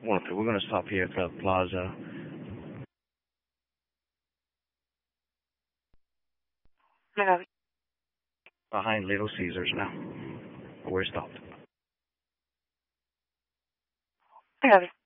Walter, we're going to stop here at the plaza I copy. behind Little Caesars now. We're stopped. I copy.